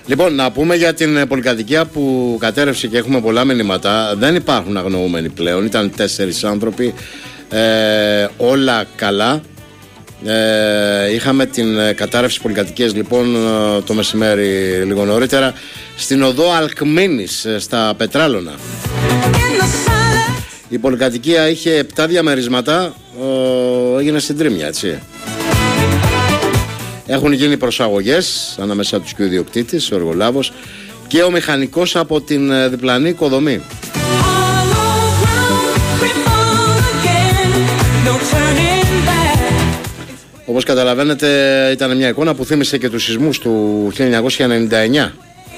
Λοιπόν, να πούμε για την πολυκατοικία που κατέρευσε και έχουμε πολλά μηνύματα. Δεν υπάρχουν αγνοούμενοι πλέον. Ήταν 4 άνθρωποι. Όλα καλά. Είχαμε την κατάρρευση πολυκατοικίας λοιπόν το μεσημέρι λίγο νωρίτερα στην οδό Αλκμήνης στα Πετράλωνα. Η πολυκατοικία είχε 7 διαμερίσματα, έγινε συντρίμμια, έτσι. Έχουν γίνει προσαγωγές ανάμεσα τους και ο ιδιοκτήτης, ο εργολάβος και ο μηχανικός από την διπλανή οικοδομή. Όπως καταλαβαίνετε ήταν μια εικόνα που θύμισε και τους σεισμούς του 1999.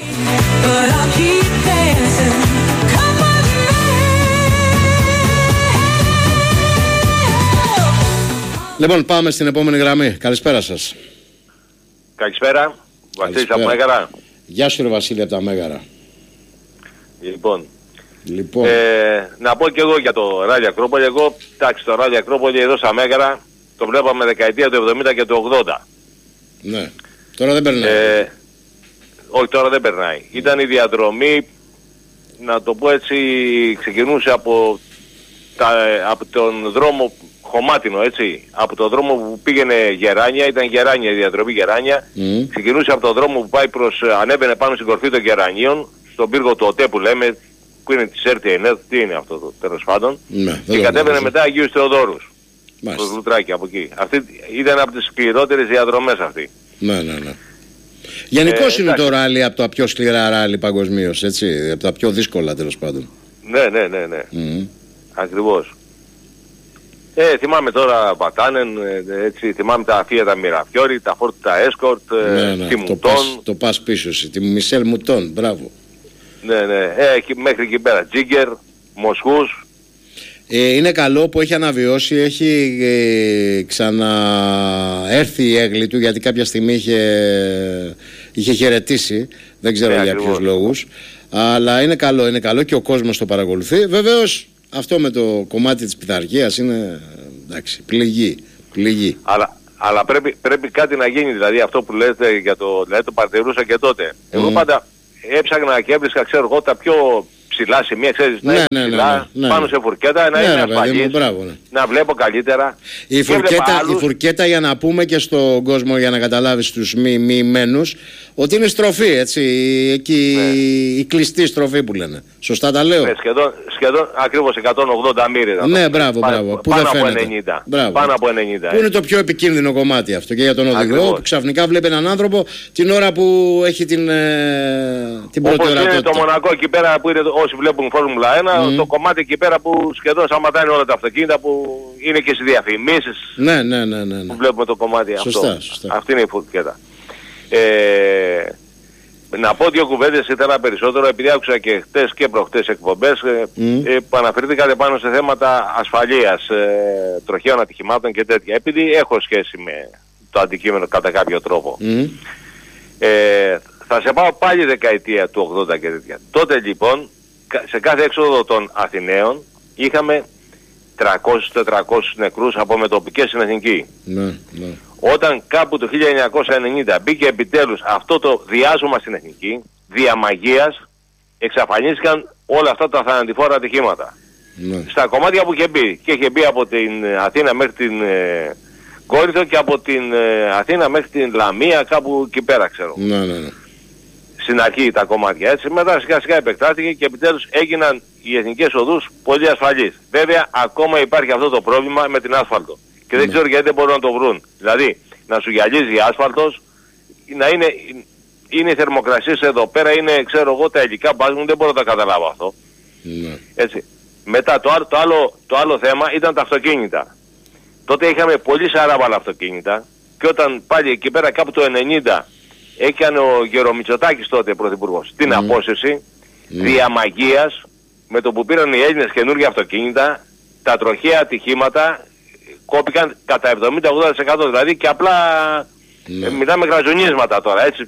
Λοιπόν, πάμε στην επόμενη γραμμή. Καλησπέρα σας. Καλησπέρα. Βασίλης από Μέγαρα. Γεια σου ρε Βασίλη από τα Μέγαρα. Λοιπόν. Να πω και εγώ για το Ράλι Ακρόπολη. Εγώ, εντάξει, το Ράλι Ακρόπολη εδώ στα Μέγαρα το βλέπαμε δεκαετία του 70 και του 80. Ναι. Τώρα δεν περνάει. Όχι, τώρα δεν περνάει. Ήταν η διαδρομή, να το πω έτσι, ξεκινούσε από τον δρόμο Χωμάτινο, έτσι. Από τον δρόμο που πήγαινε Γεράνια, ήταν Γεράνια η διαδρομή Γεράνια. Ξεκινούσε από τον δρόμο που πάει ανέβαινε πάνω στην κορφή των Γερανίων, στον πύργο του ΟΤΕ που λέμε, που είναι της RTNet, τι είναι αυτό το τέλος πάντων. Ναι, και κατέβαινε μετά Αγίους Θεοδόρους. Το Λουτράκι από εκεί. Αυτή ήταν από τις σκληρότερες διαδρομές αυτή. Ναι. Γενικώς είναι το ράλι από τα πιο σκληρά ράλι παγκοσμίως, έτσι. Από τα πιο δύσκολα τέλος πάντων. Ναι. Ακριβώς. Θυμάμαι τώρα Βατάνεν, έτσι, θυμάμαι τα Fiat τα Μιραφιόρι, τα Ford τα Escort, τη Μουτών. Το πας πίσω εσύ, τη Μισελ Μουτών, μπράβο. Ναι. Μέχρι εκεί πέρα, Τζίγκερ, Μοσχούς. Είναι καλό που έχει αναβιώσει, έχει ξαναέρθει η έγκλη του, γιατί κάποια στιγμή είχε χαιρετήσει, δεν ξέρω για ποιους λόγους. Αλλά είναι καλό και ο κόσμος το παρακολουθεί. Βεβαίως αυτό με το κομμάτι της πειθαρχίας είναι, εντάξει, πληγή. Αλλά πρέπει κάτι να γίνει, δηλαδή αυτό που λέτε δηλαδή το παρατηρούσα και τότε. Εγώ πάντα έψαχνα και έβρισκα, ξέρω εγώ, τα πιο ψηλά σημεία, ξέρεις, να είναι ψηλά, πάνω σε φουρκέτα, να είναι ασφαλής, να βλέπω καλύτερα. Η φουρκέτα, για να πούμε και στον κόσμο, για να καταλάβεις τους μη μένους, ότι είναι στροφή, έτσι, εκεί η κλειστή στροφή που λένε. Σωστά τα λέω. Σχεδόν ακριβώς 180 μοίρες. Ναι, μπράβο. Πάνω από 90. Πάνω από 90. Που είναι το πιο επικίνδυνο κομμάτι αυτό και για τον οδηγό, που ξαφνικά βλέπει έναν άνθρωπο την ώρα που έχει την πρώτη ορατότητα. Είναι το Μονακό εκεί πέρα που είναι, όσοι βλέπουν Φόρμουλα 1, το κομμάτι εκεί πέρα που σχεδόν σταματάνε όλα τα αυτοκίνητα, που είναι και στις διαφημίσεις. Ναι. Που βλέπουμε το κομμάτι αυτό. Σωστά. Αυτή είναι η φουρκέτα. Να πω δύο κουβέντες ήθελα περισσότερο, επειδή άκουσα και χτες και προχτές εκπομπές που αναφερθήκατε πάνω σε θέματα ασφαλείας, τροχαίων ατυχημάτων και τέτοια. Επειδή έχω σχέση με το αντικείμενο κατά κάποιο τρόπο. Θα σε πάω πάλι δεκαετία του 80 και τέτοια. Τότε λοιπόν, σε κάθε έξοδο των Αθηναίων είχαμε 300-400 νεκρούς από μετοπικές στην Εθνική. Ναι. Όταν κάπου το 1990 μπήκε επιτέλους αυτό το διάσωμα στην Εθνική, δια μαγείας εξαφανίστηκαν όλα αυτά τα θανατηφόρα ατυχήματα. Στα κομμάτια που είχε μπει. Και είχε μπει από την Αθήνα μέχρι την Κόρινθο και από την Αθήνα μέχρι την Λαμία, κάπου εκεί πέρα ξέρω. Ναι. Στην αρχή τα κομμάτια, έτσι. Μετά σιγά σιγά επεκτάθηκε και επιτέλους έγιναν οι εθνικές οδούς πολύ ασφαλείς. Βέβαια ακόμα υπάρχει αυτό το πρόβλημα με την άσφαλτο. Και δεν ξέρω γιατί δεν μπορούν να το βρουν. Δηλαδή, να σου γυαλίζει ασφάλτος, να είναι οι θερμοκρασίες εδώ πέρα, είναι, ξέρω εγώ, τα υλικά μπάζουν, δεν μπορώ να τα καταλάβω αυτό. Έτσι. Μετά το άλλο θέμα ήταν τα αυτοκίνητα. Τότε είχαμε πολύ σαράβαλα αυτοκίνητα και όταν πάλι εκεί πέρα κάπου το 90 έκανε ο Γερομητσοτάκης τότε πρωθυπουργός την απόσυρση δια μαγείας, με το που πήραν οι Έλληνες καινούργια αυτοκίνητα, τα τροχαία ατυχήματα κόπηκαν κατά 70-80%, δηλαδή, και απλά μιλάμε γραζονίσματα τώρα, έτσι,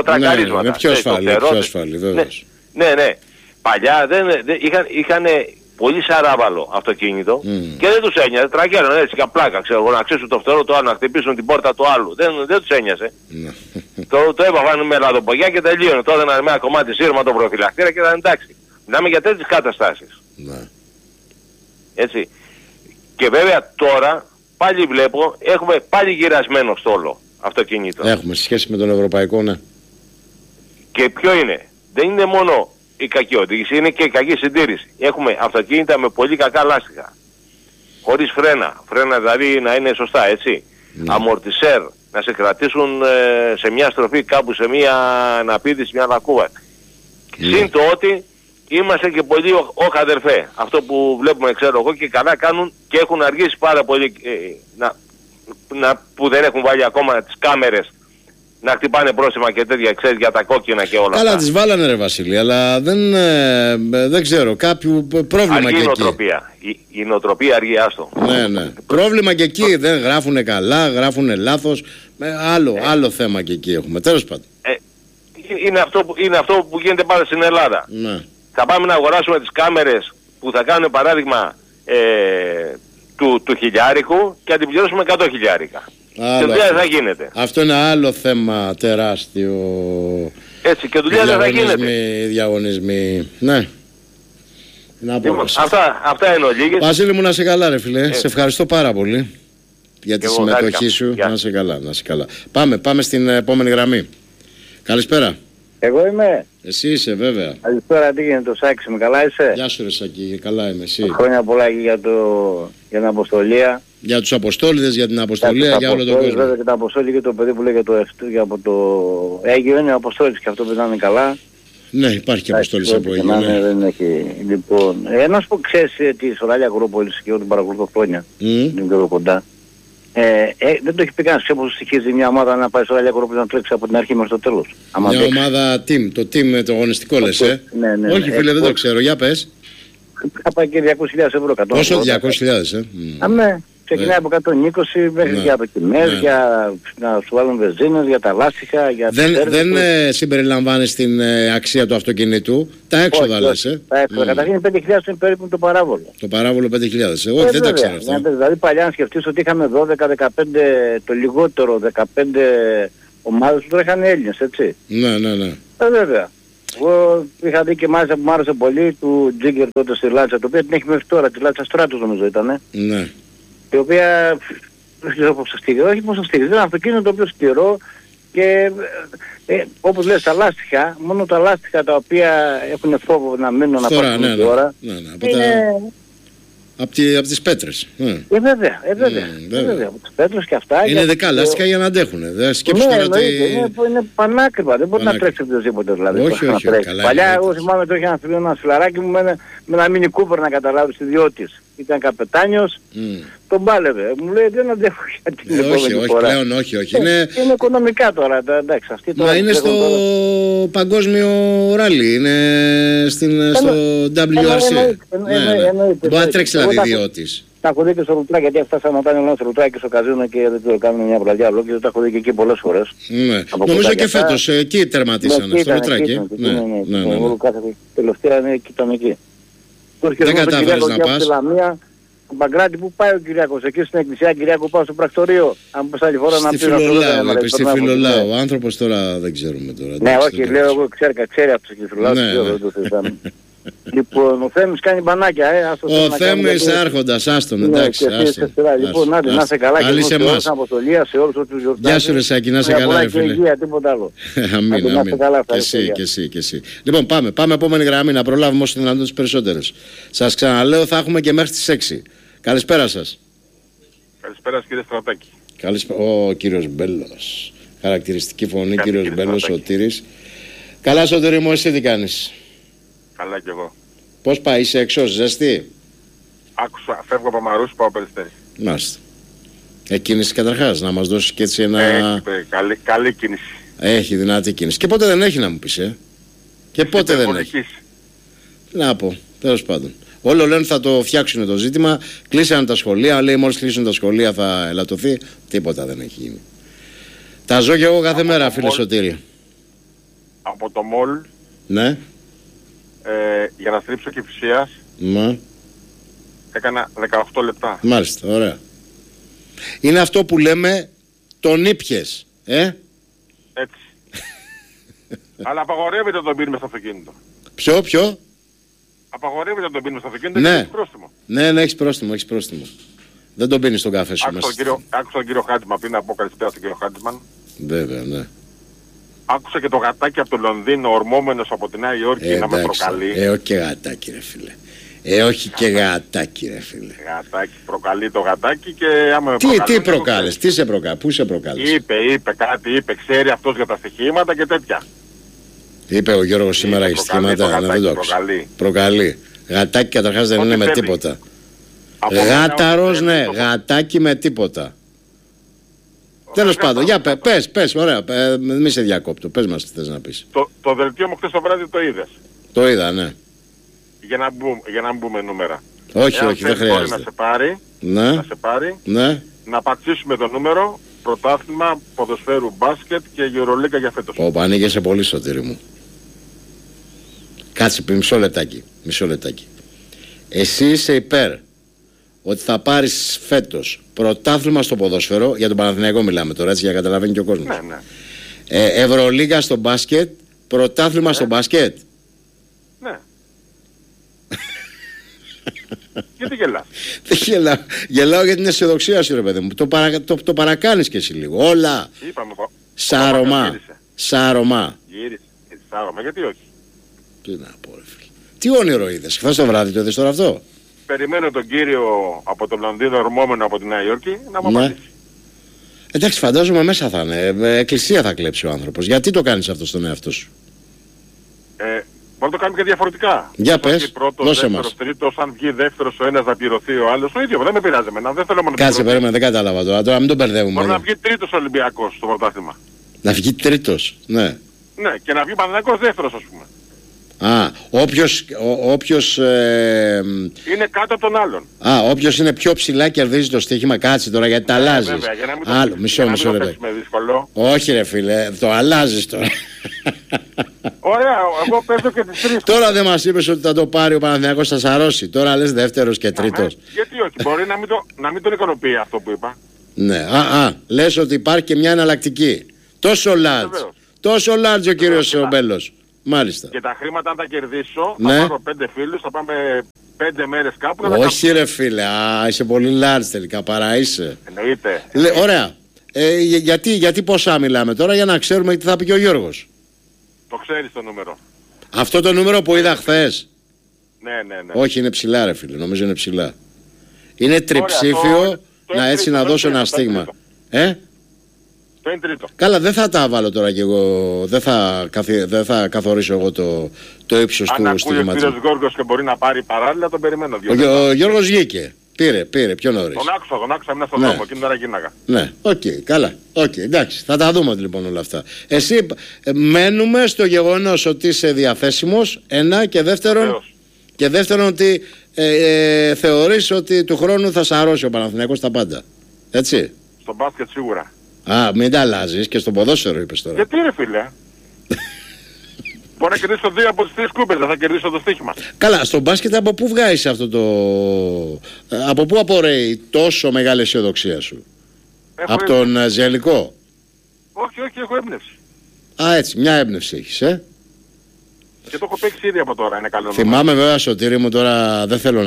ψιλοτρακαρίσματα. Ναι, πιο ασφαλή, βέβαιως. Ναι. Παλιά είχαν πολύ σαράβαλο αυτοκίνητο και δεν τους ένοιαζε, τρακέραν έτσι για πλάκα, ξέρω εγώ, να αξίσουν το φτερό του άλλου, να χτυπήσουν την πόρτα του άλλου. Δεν τους ένοιαζε. το έπαθαν με λαδοπογιά και τελείωνε. Τώρα ένα με ένα κομμάτι σύρμα το προφυλακτήρα και ήταν εντάξει. Μιλάμε για τέτοιες καταστάσεις. Έτσι. Και βέβαια τώρα πάλι βλέπω, έχουμε πάλι γυρασμένο στόλο αυτοκίνητο. Έχουμε σχέση με τον ευρωπαϊκό, ναι. Και ποιο είναι? Δεν είναι μόνο η κακή οδήγηση, είναι και η κακή συντήρηση. Έχουμε αυτοκίνητα με πολύ κακά λάστιχα. Χωρίς φρένα. Φρένα δηλαδή να είναι σωστά, έτσι. Αμορτισέρ, να σε κρατήσουν σε μια στροφή κάπου, σε μια αναπήδηση, μια λακκούβα. Συν το ότι είμαστε και πολύ όχι αδερφέ. Αυτό που βλέπουμε, ξέρω εγώ, και καλά κάνουν και έχουν αργήσει πάρα πολύ που δεν έχουν βάλει ακόμα τις κάμερες να χτυπάνε πρόσημα και τέτοια, ξέρεις, για τα κόκκινα και όλα. Καλά, τις βάλανε ρε Βασίλη, αλλά δεν ξέρω, κάποιο πρόβλημα αργή και νοοτροπία. Η νοοτροπία αργεί, άστο. Ναι. Πρόβλημα και εκεί, δεν γράφουνε καλά, γράφουνε λάθος, άλλο θέμα και εκεί έχουμε, τέλος πάντων. Είναι αυτό που γίνεται πάντα στην Ελλάδα. Ναι. Θα πάμε να αγοράσουμε τις κάμερες που θα κάνουν παράδειγμα του χιλιάρικου και να την πληρώσουμε 100 χιλιάρικα. Και δουλειά δεν θα γίνεται. Αυτό είναι άλλο θέμα τεράστιο. Έτσι, και δουλειά δεν θα γίνεται. Διαγωνισμοί. Ναι. Αυτά είναι ολίγες. Βασίλη μου, να σε καλά ρε φίλε. Σε ευχαριστώ πάρα πολύ για τη συμμετοχή σου. Να σε καλά. Πάμε στην επόμενη γραμμή. Καλησπέρα. Εγώ είμαι. Εσύ είσαι βέβαια. Καλησπέρα, τι γίνεται, το Σάκη, με καλά είσαι? Γεια σου ρε Σάκη, καλά είμαι, εσύ? Χρόνια πολλά και για την αποστολία. Για τους αποστόλιδες, για την αποστολία, για όλο τον κόσμο. Βέβαια και τα αποστόλη και το παιδί που λέει από το Αίγυο είναι ο Αποστόλης και αυτό που ήταν καλά. Ναι, υπάρχει και Αποστόλης από Αίγυο. Ναι, δεν έχει. Λοιπόν, να σου πω, ξέρεις τη Σοράλια Αγρόπολης και εγώ την παρακολουθώ χρόνια. Είναι πιο κοντά. Δεν το έχει πει κανένας, ξέρω πως στοιχίζει μια ομάδα να πάει στο Ραλιά Κορόπουλο να τρέξει από την αρχή μέχρι το τέλος. Μια ομάδα team, το team το αγωνιστικό λες, Ναι. Όχι φίλε, δεν το ξέρω, για πες. Θα πάει και 200.000 ευρώ. Πόσο 200.000, Ναι, ξεκινάει από 120 μέχρι για δοκιμές, για να σου βάλουν βενζίνες, για τα λάστιχα, για δεν συμπεριλαμβάνεις την αξία του αυτοκινήτου, τα έξοδα λες, Τα έξοδα, καταρχήν 5.000 είναι περίπου το παράβολο. Το παράβολο 5.000, εγώ δεν τα ξέρω αυτά. Δηλαδή παλιά να σκεφτείς ότι είχαμε 12-15, το λιγότερο 15 ομάδες που τώρα είχαν Έλληνες, έτσι. Ναι. Βέβαια. Εγώ είχα δει και μάλιστα που μου άρεσε πολύ του Τζίγκερ τότε στη Λάτσα, το οποίο την έχει μέχρι τώρα, τη Λάτσα Στράτους νομίζω ήτανε. Ναι. Η οποία δεν ξέρω πώς θα στείλει, όχι πώς θα στείλει, είναι ένα αυτοκίνητο το οποίο σκληρό και όπως λες τα λάστιχα, μόνο τα λάστιχα τα οποία έχουν φόβο να μείνουν να πάρουν την ώρα. Από τις πέτρες. Βέβαια. Από τις πέτρες και αυτά. Είναι δεκά λάστιχα για να αντέχουν. Σκέψου τώρα ότι... Είναι πανάκριβα. Δεν μπορεί να τρέξει οποιοδήποτε δηλαδή. Όχι. Παλιά εγώ θυμάμαι το είχε ένα φιλαράκι μου με ένα μίνι κούπερ να καταλάβεις ιδιώτης. Ήταν καπετάνιος, τον πάλευε. Μου λέει δεν αντέχω για την επόμενη φορά. Όχι. Είναι οικονομικά τώρα. Εντάξει, αυτή τώρα. Μα είναι στο παγκόσμιο ράλι. Είναι στο WRC. Μπορεί να τρέξει δηλαδή ιδιώτης. Τα έχω δει και στο Ρουτράκι, γιατί φτάσαμε να κάνει ένα Ρουτράκι και στο καζίνο και δεν το κάνουμε μια βραδιά ολόκληρη. Τα έχω δει και εκεί πολλές φορές. Νομίζω και φέτος εκεί τερματίσανε στο Ρουτράκι. Εγώ κάθε τελευταία ήταν εκεί. Δεν κατάφερες να πας. Παγκράτη, πού πάει ο Κυριάκος? Εκεί στην εκκλησία, Κυριάκο, πάω στο πρακτορείο. Αν πες άλλη φορά να πεις αυτό. Στη Φιλολάου, ο άνθρωπος τώρα δεν ξέρουμε τώρα. Ναι, όχι, λέω εγώ, ξέρει αυτός και Φιλολάου. Λοιπόν, ο Θέμης κάνει μπανάκια, Ο Θέμης άρχοντας, άστον, εντάξει. Λοιπόν, να σε καλά και σε όλους την αποστολία, σε όλους τους γιορτάζουν. Γεια σου ρε Σάκη, να σε καλά ρε φίλε. Τίποτα άλλο. Αμήν. Και εσύ. Λοιπόν, πάμε επόμενη γραμμή να προλάβουμε όσο δυνατόν τις περισσότερες. Σας ξαναλέω, θα έχουμε και μέχρι τις 6. Καλησπέρα σας. Καλησπέρα κύριε Στρατάκη. Ο κύριος Μπέλος. Χαρακτηριστική φωνή, κύριος Μπέλος, Σωτήρης. Καλά Σωτήρη μου, εσύ τι κάνεις? Καλά κι εγώ. Πώς πάει, είσαι εξώς, ζεστή? Άκουσα, φεύγω από Μαρούς, πάω Περιστέρι. Μάλιστα. Κίνηση καταρχάς, να μας δώσεις και έτσι ένα... καλή κίνηση. Έχει δυνατή κίνηση. Και πότε δεν έχει να μου πεις, Και πότε δεν έχει. Να πω, τέλος πάντων. Όλο λένε θα το φτιάξουν το ζήτημα, κλείσανε τα σχολεία, λέει μόλις κλείσουν τα σχολεία θα ελαττωθεί. Τίποτα δεν έχει γίνει. Τα ζω κι εγώ κάθε μέρα, φίλε Σωτήρη. Από το μολ. Ναι. Για να στρίψω Κηφισίας. Έκανα 18 λεπτά. Μάλιστα, ωραία. Είναι αυτό που λέμε τον ήπιες, Έτσι. Αλλά απαγορεύεται να τον πίνουμε στο αυτοκίνητο. Ποιο? Απαγορεύεται να τον πίνουμε στο αυτοκίνητο, Ναι. και έχει πρόστιμο. Ναι, έχεις πρόστιμο. Δεν τον πίνεις στον καφέ σου μέσα. Άκουσα τον κύριο Χάτζημα πριν, να πω καλησπέρα στον κύριο Χάτζημαν. Βέβαια, ναι. Άκουσα και το γατάκι από το Λονδίνο, ορμόμενος από τη Νέα Υόρκη, να με προκαλεί. Όχι και γατάκι ρε φίλε. Όχι και γατάκι ρε φίλε. Γατάκι, προκαλεί το γατάκι και άμα με Τι προκάλες, τι σε προκάλες, πού σε προκάλες? Είπε, ξέρει αυτός για τα στοιχήματα και τέτοια. Είπε ο Γιώργος σήμερα για στοιχήματα, δεν το άκουσα. Προκαλεί. Γατάκι καταρχάς δεν είναι με τίποτα. Γάταρος, ναι, γατάκι με τίποτα. Τέλος πάντων, για πες, ωραία, μη σε διακόπτω, πες μας τι θες να πεις. Το δελτίο μου χθες το βράδυ το είδες? Το είδα, ναι. Για να μην πούμε νούμερα. Όχι, δεν χρειάζεται. Να σε πάρει, ναι. Να πατσίσουμε το νούμερο, πρωτάθλημα ποδοσφαίρου μπάσκετ και Euroliga για φέτος. Ωπα, ανοίγεσαι πολύ, Σωτήρη μου. Κάτσε, μισό λεπτάκι. Εσύ είσαι υπέρ ότι θα πάρεις φέτος πρωτάθλημα στο ποδόσφαιρο, για τον Παναθηναϊκό μιλάμε τώρα, έτσι, για να καταλαβαίνει και ο κόσμος. Ναι. Ευρωλίγα στο μπάσκετ, πρωτάθλημα στο μπάσκετ. Ναι. Γιατί γελάς? Δεν γελάω για την αισιοδοξία σου ρε παιδί μου. Το παρακάνεις και εσύ λίγο. Όλα είπαμε, σάρωμα. Γύρισε. Σάρωμα, γιατί όχι? Τι να πω ρε φίλε. Τι όνειρο είδες? Χθες το βράδυ το είδες τώρα αυτό? Περιμένω τον κύριο από το Λονδίνο, ορμόμενο από τη Νέα Υόρκη, να μου απαντήσει. Εντάξει, φαντάζομαι μέσα θα είναι. Εκκλησία θα κλέψει ο άνθρωπος. Γιατί το κάνεις αυτό στον εαυτό σου? Μπορεί να το κάνουμε και διαφορετικά. Για πες, δώσε μας. Τρίτος, αν βγει δεύτερος ο ένας να πληρωθεί ο άλλος, το ίδιο, δεν με πειράζει εμένα. Δεν θέλω μόνο. Κάτσε, περίμενε, δεν κατάλαβα τώρα μην τον μπερδεύουμε. Μπορεί να βγει τρίτος Ολυμπιακός στο πρωτάθλημα. Να βγει τρίτος, ναι. Ναι, και να βγει Παναθηναϊκός δεύτερος, ας πούμε. Όποιος είναι κάτω από τον άλλον. Όποιος είναι πιο ψηλά κερδίζει το στοίχημα. Κάτσε τώρα γιατί τα αλλάζεις. Βέβαια, για να μην μισό ρε παιδί. Όχι ρε φίλε, το αλλάζεις τώρα. Ωραία, εγώ παίζω και τις τρεις. Τώρα δεν μας είπες ότι θα το πάρει ο Παναθηναϊκός, θα σαρώσει. Τώρα λες δεύτερος και τρίτος. Γιατί όχι, μπορεί να μην τον ικανοποιεί αυτό που είπα. Ναι, λες ότι υπάρχει και μια εναλλακτική. Τόσο large ο κύριος Μπέλος. Μάλιστα. Και τα χρήματα αν τα κερδίσω, θα πάρω 5 φίλους, θα πάμε 5 μέρες κάπου. Όχι ρε φίλε, είσαι πολύ large τελικά, παρά είσαι. Εννοείται. Ωραία. Γιατί ποσά μιλάμε τώρα, για να ξέρουμε τι θα πει και ο Γιώργος. Το ξέρεις το νούμερο. Αυτό το νούμερο που είδα χθες? Ναι. Όχι, είναι ψηλά ρε φίλε, νομίζω είναι ψηλά. Είναι τριψήφιο, έτσι να δώσω ένα στίγμα. Το είναι τρίτο. Καλά, δεν θα τα βάλω τώρα κι εγώ, δεν θα καθορίσω εγώ το ύψος του στίγματος. Αν ακούει ο κύριος Γιώργος και μπορεί να πάρει παράλληλα, τον περιμένω. Ο Γιώργος βγήκε. Πήρε, πιο νωρίς. Τον άκουσα, ήμουν στον δρόμο, εκείνη την ώρα γίναγα. Ναι, καλά. Εντάξει, θα τα δούμε λοιπόν όλα αυτά. Εσύ μένουμε στο γεγονός ότι είσαι διαθέσιμος, ένα, και δεύτερον ότι θεωρείς ότι του χρόνου θα σαρώσει ο Παναθηναϊκός τα πάντα. Έτσι. Στο μπάσκετ σίγουρα. Μην τα αλλάζεις, και στο ποδόσφαιρο είπες τώρα. Γιατί ρε φίλε? Μπορεί να κερδίσω 2 από τις 3 κούπες, δεν θα κερδίσω το στοίχημα. Καλά, στο μπάσκετ από πού βγάζεις αυτό το... Από πού απορρέει τόσο μεγάλη αισιοδοξία σου? Από τον Ζελικό? Όχι, έχω έμπνευση. Έτσι, μια έμπνευση έχεις, Και το έχω παίξει ήδη από τώρα, είναι καλό. Θυμάμαι βέβαια, Σωτήρη μου, τώρα δεν θέλω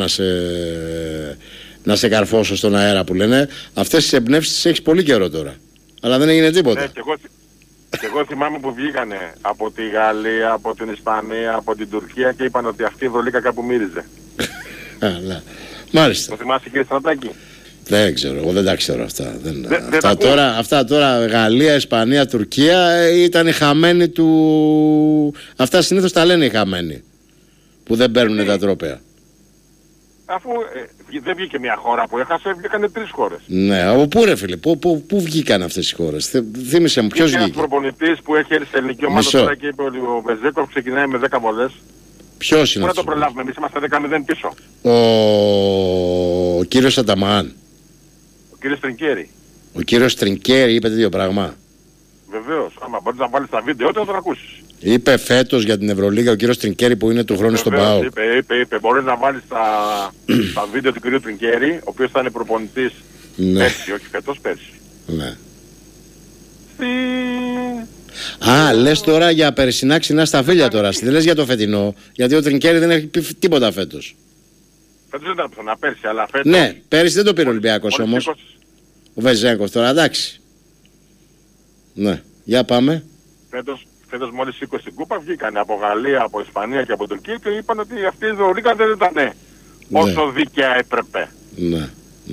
να σε καρφώσω στον αέρα που λένε. Αυτές τις εμπνεύσεις τις έχεις πολύ καιρό τώρα. Αλλά δεν έγινε τίποτα. Ναι, και εγώ θυμάμαι που βγήκανε από τη Γαλλία, από την Ισπανία, από την Τουρκία και είπαν ότι αυτή η Ευρωλίγα κάπου μύριζε. Μάλιστα. Το θυμάσαι κύριε Στρατάκη? Δεν ξέρω, εγώ δεν τα ξέρω αυτά. Αυτά τώρα Γαλλία, Ισπανία, Τουρκία ήταν οι χαμένοι του... Αυτά συνήθως τα λένε οι χαμένοι που δεν παίρνουν τα τρόπαια. Αφού δεν βγήκε μια χώρα που έχασε, βγήκανε 3 χώρες. Ναι, από πού ρε φίλε, πού βγήκαν αυτές οι χώρες? Θύμισε μου, ποιος βγήκε? Ένας προπονητής που έχει έρθει σε ελληνική ομάδα τώρα και είπε ότι ο Βεζέκοφ ξεκινάει με 10 βολές. Ποιος είναι αυτός? Πού να το προλάβουμε, εμείς είμαστε 10-0 πίσω. Ο κύριος Αταμάν. Ο κύριος Τρινκέρι. Ο κύριος Τρινκέρι είπε τέτοιο πράγμα? Βεβαίως, άμα μπορείς να βάλεις τα βίντεο, όταν θα τον ακούσεις. Είπε φέτος για την Ευρωλίγα ο κύριος Τρινκέρι που είναι του χρόνου στον ΠΑΟΚ. Είπε. Μπορεί να βάλει τα βίντεο του κυρίου Τρινκέρι, ο οποίος θα είναι προπονητής πέρσι, όχι φέτος, πέρσι. Ναι. Λες τώρα για περσινά ξινά σταφύλια τώρα. Δεν λες για το φετινό, γιατί ο Τρινκέρι δεν έχει πει τίποτα φέτος. Φέτος δεν ήταν πιθανά, πέρσι, αλλά φέτος... Ναι, πέρσι δεν το πήρε ο Ολυμπιακός όμως. Ο Βεζέγκοφ τώρα, εντάξει. Ναι, για πάμε. Φέτος μόλις 20 στην Κούπα βγήκαν από Γαλλία, από Ισπανία και από Τουρκία και είπαν ότι αυτή η Ευρωλίγα δεν ήταν όσο δίκαια έπρεπε. Ναι.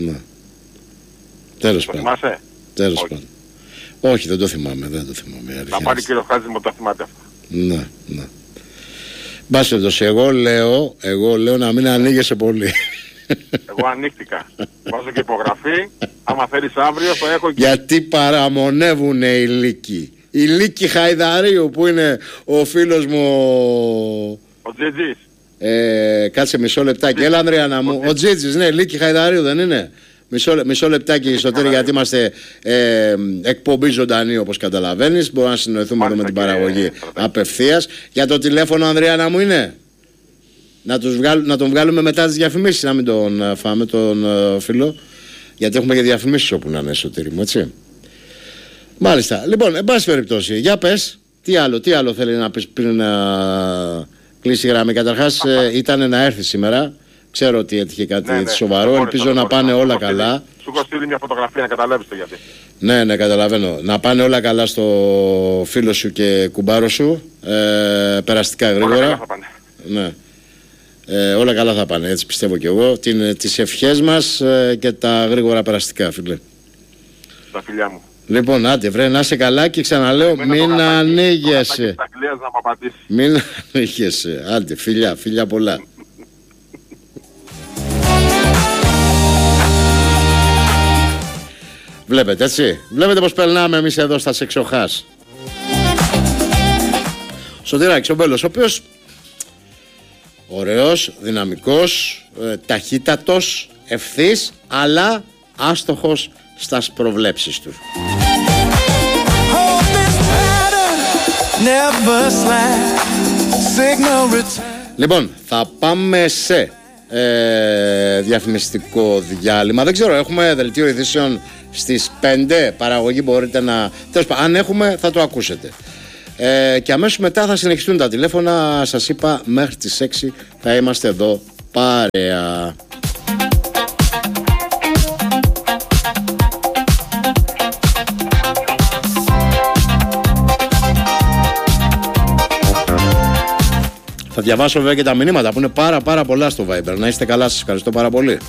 Τέλος πάντων. Το θυμάσαι? Τέλος πάντων. Όχι, δεν το θυμάμαι. Να πάρει κύριο Χάζη μου τα θυμάται αυτά. Ναι. Μπας περιπτώσει, εγώ λέω να μην ανοίγεσαι πολύ. Εγώ ανοίχτηκα. Βάζω και υπογραφή. Άμα θέλεις αύριο θα έχω και... Γιατί παραμονεύουν οι Λύκοι. Η Λύκη Χαϊδαρίου που είναι ο φίλος μου... Ο Τζίτζης. Κάτσε μισό λεπτάκι. Έλα Ανδριάνα μου. Ο Τζίτζης, ναι, Λύκη Χαϊδαρίου δεν είναι? Μισό λεπτάκι Σωτήρη, γιατί είμαστε εκπομπή ζωντανή όπως καταλαβαίνεις. Μπορούμε να συνοηθούμε εδώ με την παραγωγή απευθείας. Για το τηλέφωνο Ανδριάνα μου είναι? Να τον βγάλουμε μετά τις διαφημίσεις, να μην τον φάμε τον φίλο. Γιατί έχουμε και διαφημίσεις όπου να είναι, Σωτήρη μου, έτσι. Μάλιστα. Λοιπόν, εν πάση περιπτώσει, για πες, τι άλλο θέλει να πεις πριν να κλείσει η γραμμή? Καταρχάς ήταν να έρθει σήμερα. Ξέρω ότι έτυχε κάτι σοβαρό. Ελπίζω να πάνε όλα καλά. Σου έχω στείλει μια φωτογραφία να καταλάβεις το γιατί. Ναι, καταλαβαίνω. Να πάνε όλα καλά στο φίλο σου και κουμπάρο σου. Περαστικά γρήγορα. Όλα καλά θα πάνε. Ναι. Όλα καλά θα πάνε, έτσι πιστεύω και εγώ. Τις ευχές μας και τα γρήγορα περαστικά, φίλε. Τα φιλιά μου. Λοιπόν, άντε βρε, να είσαι καλά και ξαναλέω, μην ανοίγεσαι. Μην ανοίγεσαι. Άντε, φιλιά πολλά. Βλέπετε, έτσι. Βλέπετε πως περνάμε εμείς εδώ στα Σεξοχάς. Σωτηράκης ο Μπέλος, ο οποίος ωραίος, δυναμικός, ταχύτατος, ευθύς, αλλά άστοχος στας προβλέψεις του. Λοιπόν, θα πάμε σε διαφημιστικό διάλειμμα. Δεν ξέρω, έχουμε δελτίο ειδήσεων στις 5. Παραγωγή μπορείτε να... Τέλος πάντων, αν έχουμε θα το ακούσετε. Και αμέσως μετά θα συνεχιστούν τα τηλέφωνα. Σας είπα, μέχρι τις 6 θα είμαστε εδώ παρέα. Θα διαβάσω βέβαια και τα μηνύματα που είναι πάρα πολλά στο Viber. Να είστε καλά, σας ευχαριστώ πάρα πολύ.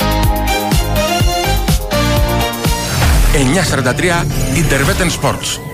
«943 Interwetten Sports».